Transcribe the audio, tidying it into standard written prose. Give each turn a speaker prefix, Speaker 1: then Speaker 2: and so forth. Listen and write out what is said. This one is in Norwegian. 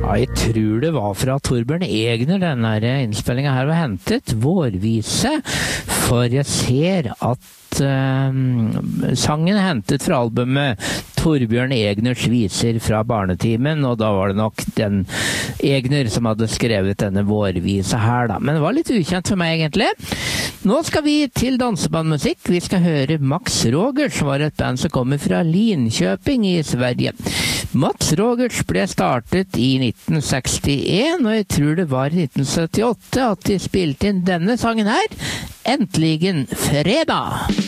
Speaker 1: Jeg tror det var fra Torbjørn Egner denne innspillingen her var hentet, vårvise, for jeg ser at sangen er hentet fra albumet Torbjørn Egners viser fra barnetimen, og da var det nok den Egner som hadde skrevet denne vårvise her da, men det var litt ukjent for meg egentlig. Nå skal vi til dansebandmusikk. Vi skal høre Max Rogers, som var et band som kommer fra Linköping i Sverige. Mats Rogers ble startet i 1961, og jeg tror det var i 1978 at de spilte inn denne sangen her, Äntligen fredag!